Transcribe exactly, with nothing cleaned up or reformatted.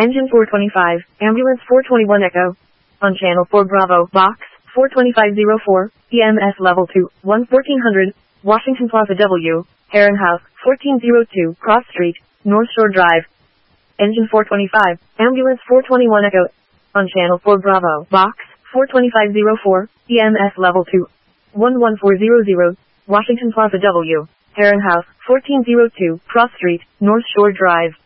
Engine four twenty-five, Ambulance four twenty-one Echo. On Channel four Bravo, Box four twenty-five oh four, E M S Level two, one fourteen hundred, Washington Plaza W, Heron House, fourteen oh two, Cross Street, North Shore Drive. Engine four twenty-five, Ambulance four twenty-one Echo. On Channel four Bravo, Box four twenty-five oh four, E M S Level two, one one four hundred, Washington Plaza W, Heron House, fourteen oh two, Cross Street, North Shore Drive.